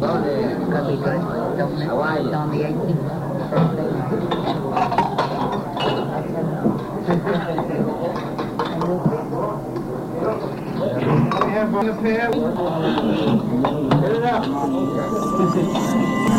Because we drink on the 18th birthday. Have on the pair. Get it up.